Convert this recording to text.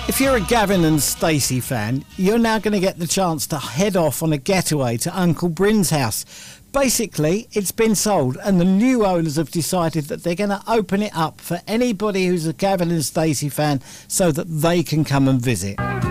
If you're a Gavin and Stacey fan, you're now going to get the chance to head off on a getaway to Uncle Bryn's house. Basically, it's been sold and the new owners have decided that they're going to open it up for anybody who's a Gavin and Stacey fan so that they can come and visit.